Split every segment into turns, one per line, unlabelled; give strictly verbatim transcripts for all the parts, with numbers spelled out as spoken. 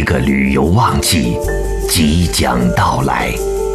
个旅游旺季即将到来。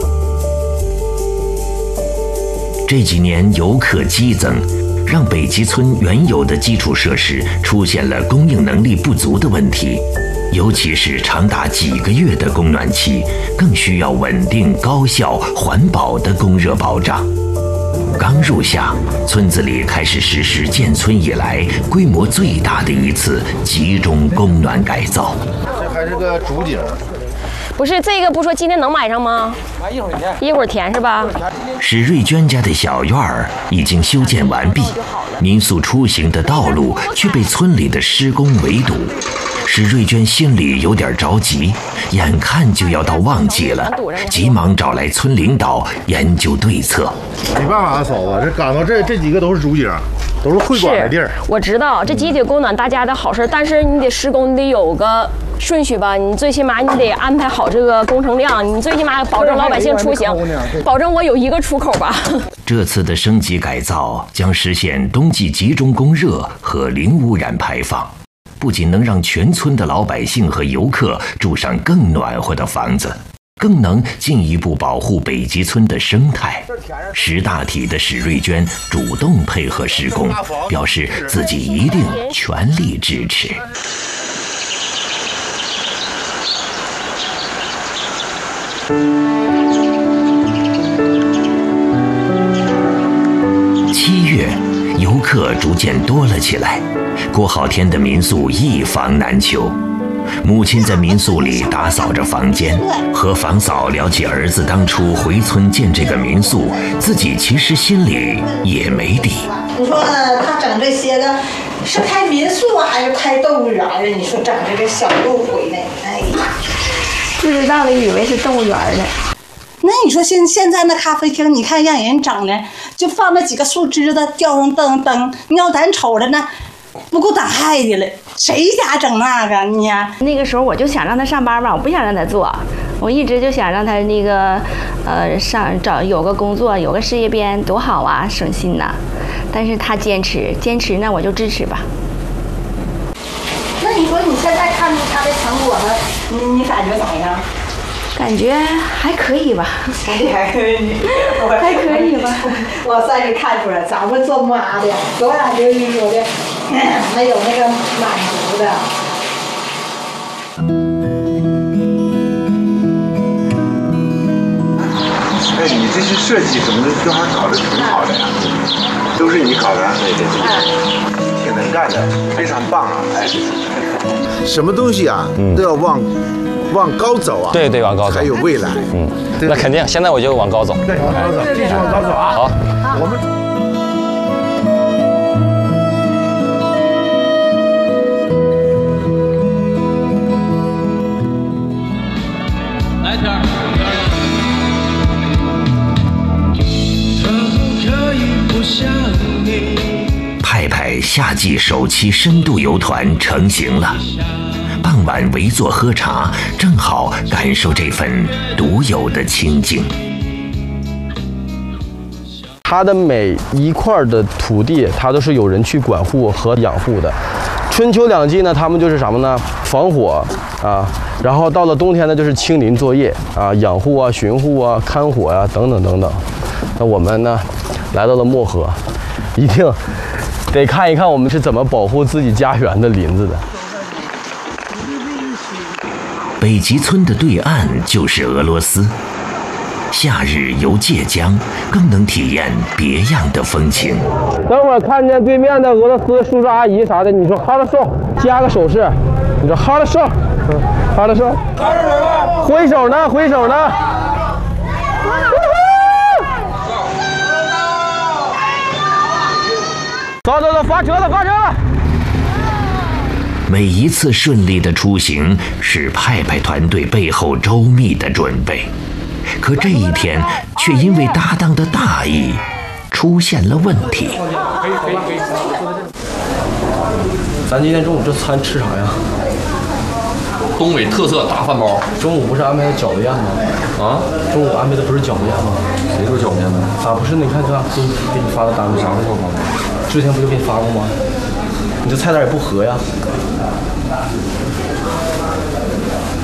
这几年游客激增，让北极村原有的基础设施出现了供应能力不足的问题，尤其是长达几个月的供暖期，更需要稳定、高效、环保的供热保障。刚入夏，村子里开始实施建村以来规模最大的一次集中供暖改造。
这还是个主景。
不是这个，不说今天能买上吗？一会儿填，一会儿填是吧？
史瑞娟家的小院儿已经修建完毕，民宿出行的道路却被村里的施工围堵。史瑞娟心里有点着急，眼看就要到旺季了，急忙找来村领导研究对策。
没办法啊，嫂子，这赶到这这几个都是主景，都是会馆的地儿。
我知道这集体供暖大家的好事，但是你得施工，你得有个顺序吧，你最起码你得安排好这个工程量，你最起码保证老百姓出行，保证我有一个出口吧。
这次的升级改造将实现冬季集中供热和零污染排放，不仅能让全村的老百姓和游客住上更暖和的房子，更能进一步保护北极村的生态。识大体的史瑞娟主动配合施工，表示自己一定全力支持。七月，游客逐渐多了起来，过好天的民宿一房难求。母亲在民宿里打扫着房间，和房嫂聊起儿子当初回村建这个民宿，自己其实心里也没底。
你说他整这些个是开民宿啊，还是开动物园啊？你说整这个小路回来，哎呀，
不知道的以为是动物园呢。
那你说现现在那咖啡厅，你看让人整的，就放那几个树枝子，吊上灯灯，你要咱瞅着呢，不够胆害的了。谁家整那个你呀？
那个时候我就想让他上班吧，我不想让他做，我一直就想让他那个，呃，上找有个工作，有个事业编，多好啊，省心呐。但是他坚持，坚持呢，我就支持吧。
那你说你现在看他的成果呢，你你感觉咋样？
感觉还可以吧，
还可以，
还可以吧。
我算是看出来，咱们做妈的，多少就是说的，没有那个满足的。
哎，你这些设计什么的都还搞得挺好的呀，都是你搞的，对对对，挺能干的，非常棒啊！哎，什么东西啊，都要往。往高走啊！
对对，往高走，
才有未来。
嗯，那肯定，现在我就往高走。
对，往高走，继续往高走啊！
好，
我们。
来点儿。
派派夏季首期深度游团成型了。傍晚围坐喝茶，正好感受这份独有的清静。
它的每一块的土地，它都是有人去管护和养护的。春秋两季呢，他们就是什么呢？防火啊，然后到了冬天呢，就是清林作业啊，养护啊、巡护啊、看火啊等等等等。那我们呢，来到了漠河，一定得看一看我们是怎么保护自己家园的林子的。
北极村的对岸就是俄罗斯，夏日游界江更能体验别样的风情。
等会儿看见对面的俄罗斯叔叔阿姨啥的，你说哈了手，加个手势，你说哈了手，嗯，哈了手，挥手呢，挥手呢。走走走，发车了，发车了。
每一次顺利的出行是派派团队背后周密的准备，可这一天却因为搭档的大意出现了问题。
咱今天中午这餐吃啥呀？
东北特色大饭包。
中午不是安排的饺子宴吗？啊，中午安排的不是饺子宴吗？
谁说饺子宴的？
咋不是？你看看，给你给你发的单子啥时候发的？之前不就给你发过吗？你这菜单也不合呀。